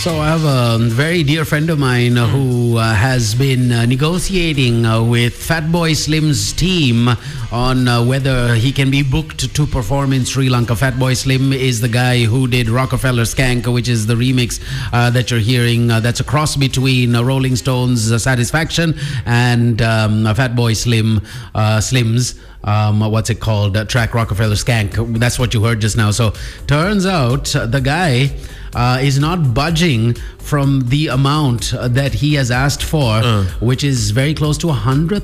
So I have a very dear friend of mine who has been negotiating with Fatboy Slim's team on whether he can be booked to perform in Sri Lanka. Fatboy Slim is the guy who did Rockefeller Skank, which is the remix that you're hearing. That's a cross between Rolling Stones' Satisfaction and Fatboy Slim's what's it called? Track Rockefeller Skank. That's what you heard just now. So turns out the guy is not budging from the amount that he has asked for, which is very close to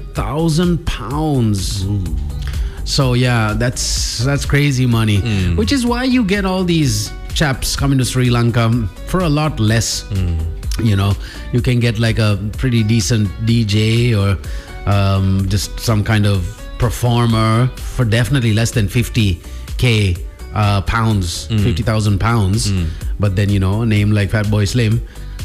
£100,000. So yeah, that's crazy money. Which is why you get all these chaps coming to Sri Lanka for a lot less. You know, you can get like a pretty decent DJ or just some kind of performer for definitely less than 50k pounds, 50,000 pounds. But then, you know, a name like Fatboy Slim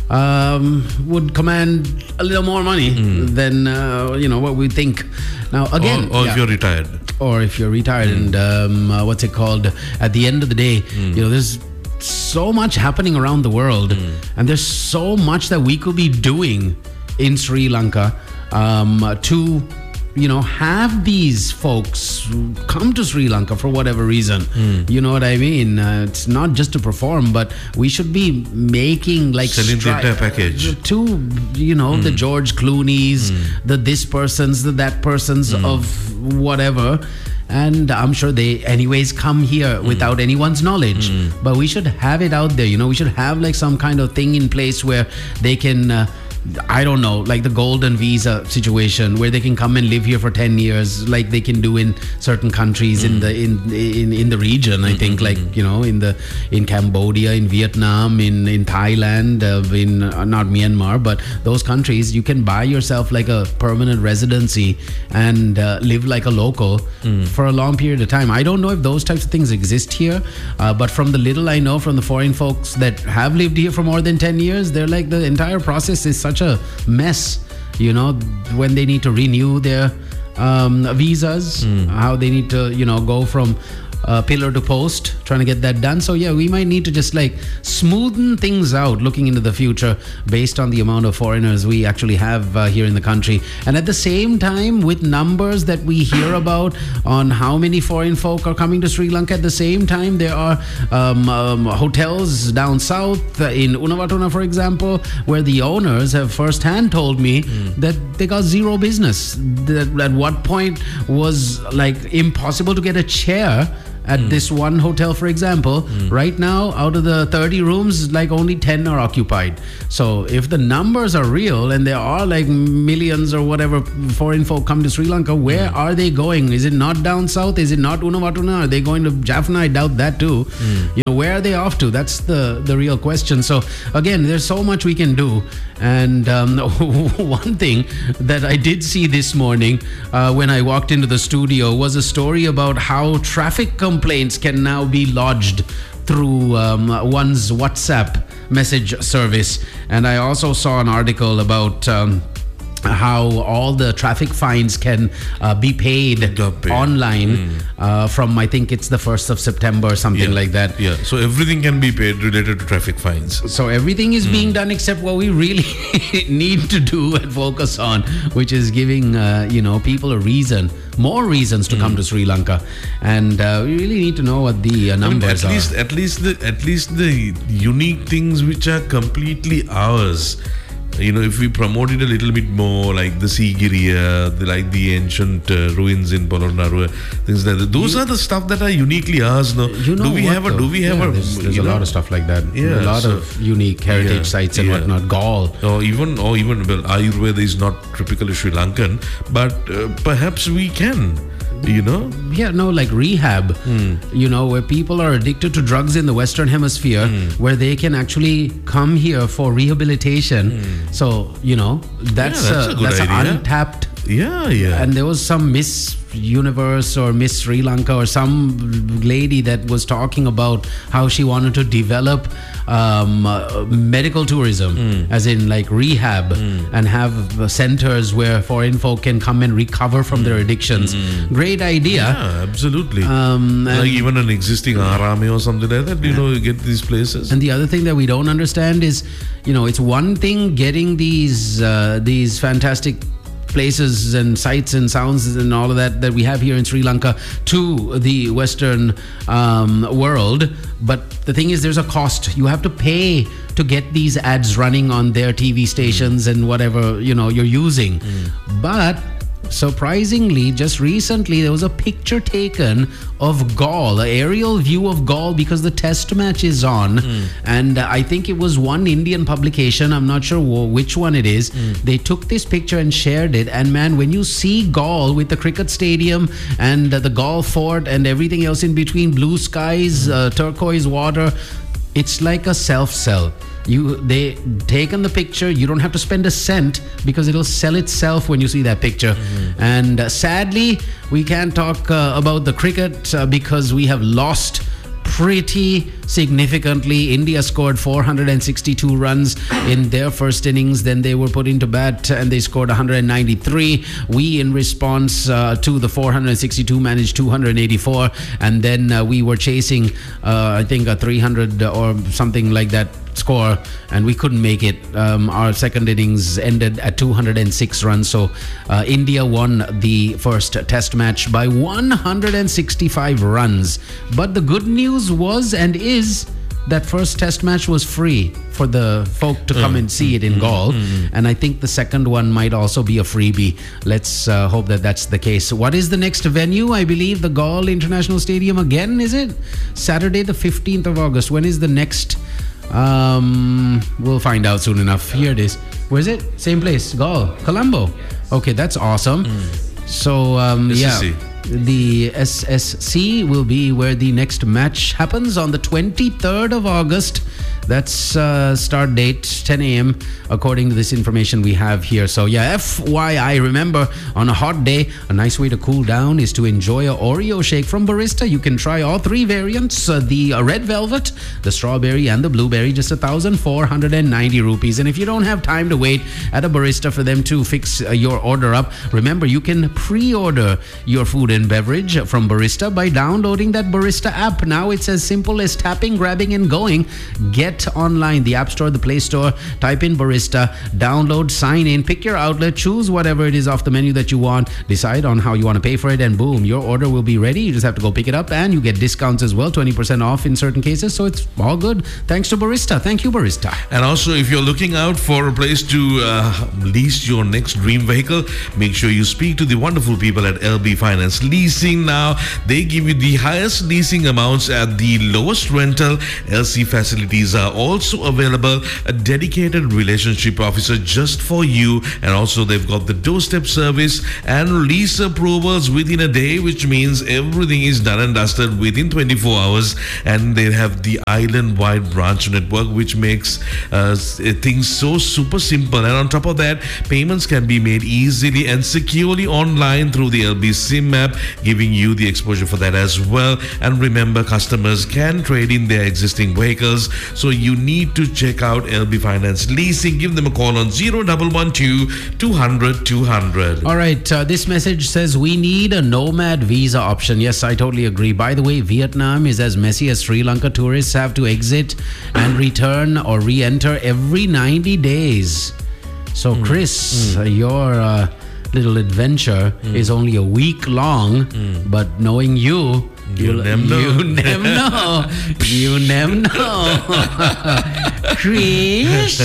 would command a little more money than you know what we think. Now again, or if you're retired, and what's it called? At the end of the day, you know, there's so much happening around the world, and there's so much that we could be doing in Sri Lanka to, you know, have these folks come to Sri Lanka for whatever reason. You know what I mean? It's not just to perform, but we should be making like selling the entire package to, you know, the George Clooney's, the this person's, the that person's of whatever. And I'm sure they anyways come here without anyone's knowledge. But we should have it out there, you know, we should have like some kind of thing in place where they can I don't know, like the golden visa situation where they can come and live here for 10 years like they can do in certain countries in the region. I think like, you know, in Cambodia, in Vietnam, in Thailand, in not Myanmar, but those countries, you can buy yourself like a permanent residency and live like a local for a long period of time. I don't know if those types of things exist here, but from the little I know from the foreign folks that have lived here for more than 10 years, they're like the entire process is such a mess, you know, when they need to renew their visas, how they need to, you know, go from pillar to post trying to get that done. So yeah, we might need to just like smoothen things out looking into the future based on the amount of foreigners we actually have here in the country. And at the same time, with numbers that we hear about on how many foreign folk are coming to Sri Lanka, at the same time there are hotels down south in Unawatuna, for example, where the owners have firsthand told me that they got zero business. That at what point was like impossible to get a chair at this one hotel, for example. Right now, out of the 30 rooms, like only 10 are occupied. So if the numbers are real and there are like millions or whatever foreign folk come to Sri Lanka, where are they going? Is it not down south? Is it not Unawatuna? Are they going to Jaffna? I doubt that too. You know, where are they off to? That's the real question. So again, there's so much we can do. And one thing that I did see this morning when I walked into the studio was a story about how traffic complaints can now be lodged through one's WhatsApp message service. And I also saw an article about how all the traffic fines can be paid online from, I think it's the 1st of September or something like that. Yeah, so everything can be paid related to traffic fines. So everything is being done except what we really need to do and focus on, which is giving, you know, people a reason, more reasons to come to Sri Lanka. And we really need to know what the numbers are. At least the unique things which are completely ours. You know, if we promote it a little bit more, like the Sigiriya, like the ancient ruins in Polonnaruwa, things like that. Those are the stuff that are uniquely ours. No, you know, there's a lot of stuff like that. Yeah, a lot of unique heritage sites and whatnot. Gaul, or even well, Ayurveda is not typically Sri Lankan, but perhaps we can. You know? Yeah, no, like rehab, you know, where people are addicted to drugs in the Western Hemisphere, where they can actually come here for rehabilitation. So, you know, that's an untapped Yeah. And there was some Miss Universe or Miss Sri Lanka or some lady that was talking about how she wanted to develop medical tourism, as in like rehab, and have centers where foreign folk can come and recover from their addictions. Great idea. Yeah, absolutely. And even an existing Arame or something like that, you get these places. the other thing that we don't understand is, it's one thing getting these fantastic places and sights and sounds and all of that we have here in Sri Lanka to the Western world. But the thing is, there's a cost. You have to pay to get these ads running on their TV stations and whatever, you're using. But surprisingly, just recently, there was a picture taken of Gaul, an aerial view of Gaul, because the test match is on. And I think it was one Indian publication, I'm not sure which one it is. They took this picture and shared it. And man, when you see Gaul with the cricket stadium and the Gaul fort and everything else in between, blue skies, turquoise water, it's like a self-sell. They taken the picture. You don't have to spend a cent because it'll sell itself when you see that picture. And sadly, we can't talk about the cricket because we have lost pretty significantly. India scored 462 runs in their first innings. Then they were put into bat and they scored 193. We, in response to the 462, managed 284. And then we were chasing, I think, a 300 or something like that score, and we couldn't make it. Our second innings ended at 206 runs. So India won the first test match by 165 runs. But the good news was and is that first test match was free for the folk to come and see it in Gaul. And I think the second one might also be a freebie. Let's hope that that's the case. What is the next venue? I believe the Gaul International Stadium again, is it? Saturday the 15th of August. When is the next? We'll find out soon enough. Here it is. Where is it? Same place. Gaul. Colombo. Okay, that's awesome. So, the SSC will be where the next match happens on the 23rd of August. That's start date 10 a.m. according to this information we have here. So FYI, remember, on a hot day, a nice way to cool down is to enjoy a Oreo shake from Barista. You can try all three variants, the red velvet, the strawberry, and the blueberry, just 1,490 rupees. And if you don't have time to wait at a Barista for them to fix your order up, remember, you can pre-order your food and beverage from Barista by downloading that Barista app. Now it's as simple as tapping, grabbing, and going. Get online, the App Store, the Play Store, type in Barista, download, sign in, pick your outlet, choose whatever it is off the menu that you want, decide on how you want to pay for it, and boom, your order will be ready. You just have to go pick it up, and you get discounts as well, 20% off in certain cases. So it's all good. Thanks to Barista. Thank you, Barista. And also, if you're looking out for a place to lease your next dream vehicle, make sure you speak to the wonderful people at LB Finance Leasing. Now, they give you the highest leasing amounts at the lowest rental. LC facilities are also available, a dedicated relationship officer just for you, and also they've got the doorstep service and lease approvals within a day, which means everything is done and dusted within 24 hours. And they have the island-wide branch network, which makes things so super simple. And on top of that, payments can be made easily and securely online through the LB SIM app, giving you the exposure for that as well. And remember, customers can trade in their existing vehicles, so you need to check out LB Finance Leasing. Give them a call on 0112 200 200. All right, this message says we need a nomad visa option. Yes, I totally agree. By the way, Vietnam is as messy as Sri Lanka. Tourists have to exit and return or re-enter every 90 days. So Chris, your little adventure is only a week long, but knowing you, you never know. You never know. Chris.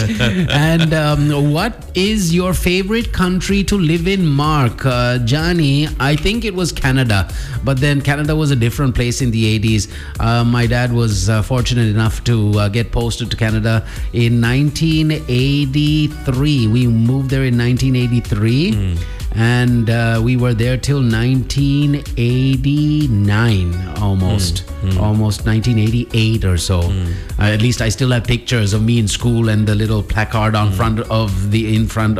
And what is your favorite country to live in, Mark? Johnny, I think it was Canada. But then Canada was a different place in the 80s. My dad was fortunate enough to get posted to Canada in 1983. We moved there in 1983. and we were there till 1989 almost. Almost 1988 or so. At least I still have pictures of me in school, and the little placard in front of the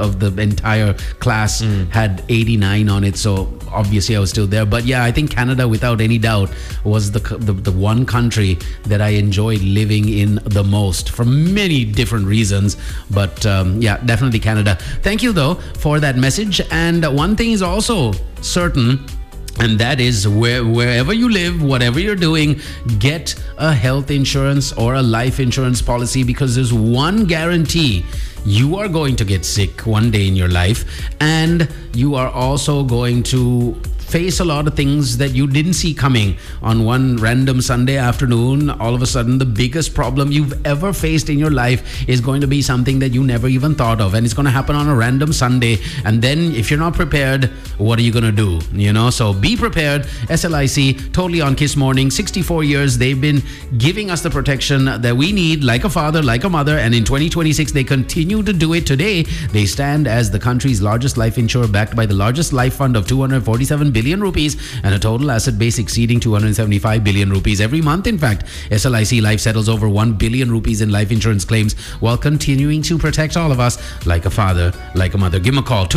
entire class had 89 on it. So obviously I was still there. But yeah, I think Canada, without any doubt, was the one country that I enjoyed living in the most for many different reasons. But yeah, definitely Canada. Thank you though for that message. And one thing is also certain, and that is wherever you live, whatever you're doing, get a health insurance or a life insurance policy, because there's one guarantee: you are going to get sick one day in your life, and you are also going to face a lot of things that you didn't see coming. On one random Sunday afternoon, all of a sudden, the biggest problem you've ever faced in your life is going to be something that you never even thought of, and it's going to happen on a random Sunday. And then if you're not prepared, what are you going to do? So be prepared. SLIC, totally on Kiss Morning, 64 years. They've been giving us the protection that we need, like a father, like a mother, and in 2026 they continue to do it. Today they stand as the country's largest life insurer, backed by the largest life fund of 247 billion rupees and a total asset base exceeding 275 billion rupees. Every month, in fact, SLIC Life settles over 1 billion rupees in life insurance claims while continuing to protect all of us like a father, like a mother. Give them a call,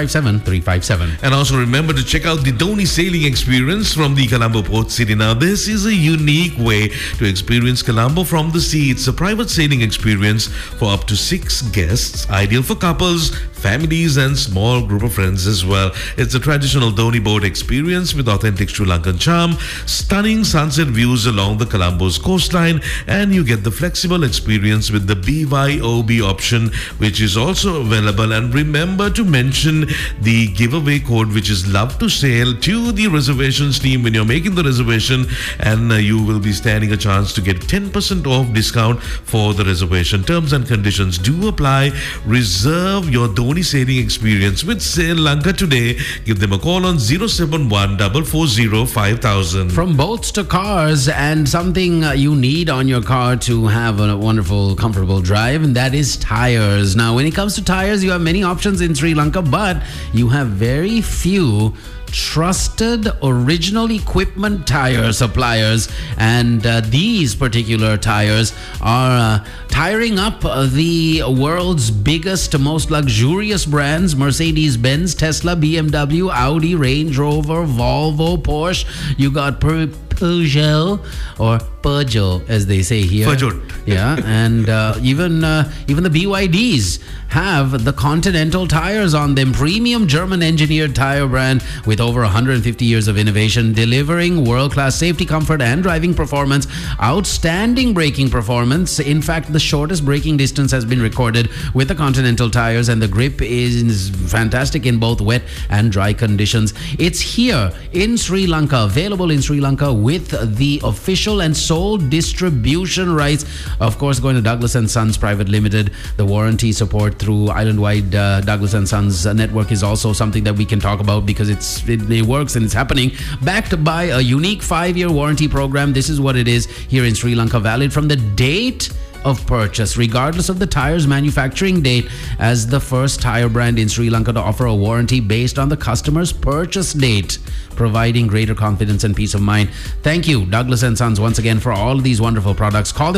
2357-357. And also remember to check out the Dhoni sailing experience from the Colombo Port City. Now, this is a unique way to experience Colombo from the sea. It's a private sailing experience for up to 6 guests, ideal for couples, families, and small group of friends as well. It's a traditional Dhoni boat experience with authentic Sri Lankan charm, stunning sunset views along the Colombo's coastline, and you get the flexible experience with the BYOB option, which is also available. And remember to mention the giveaway code, which is Love to Sail, to the reservations team when you're making the reservation, and you will be standing a chance to get 10% off discount for the reservation. Terms and conditions do apply. Reserve your Dhoni sailing experience with Sail Lanka today. Give them a call on 071-440-5000. From boats to cars, and something you need on your car to have a wonderful, comfortable drive, and that is tires. Now, when it comes to tires, you have many options in Sri Lanka, but you have very few trusted original equipment tire suppliers, and these particular tires are tiring up the world's biggest, most luxurious brands: Mercedes-Benz, Tesla, BMW, Audi, Range Rover, Volvo, Porsche. You got Peugeot, or Peugeot as they say here. Peugeot. Yeah, and even the BYDs have the Continental tires on them. Premium German engineered tire brand with over 150 years of innovation, delivering world-class safety, comfort, and driving performance. Outstanding braking performance. In fact, the shortest braking distance has been recorded with the Continental tires, and the grip is fantastic in both wet and dry conditions. It's here in Sri Lanka, available in Sri Lanka with the official and sole distribution rights. Of course, going to Douglas & Sons Private Limited. The warranty support through island-wide Douglas & Sons network is also something that we can talk about, because it works and it's happening. Backed by a unique 5-year warranty program. This is what it is here in Sri Lanka, valid from the date of purchase, regardless of the tire's manufacturing date, as the first tire brand in Sri Lanka to offer a warranty based on the customer's purchase date, providing greater confidence and peace of mind. Thank you, Douglas & Sons, once again for all of these wonderful products. Call them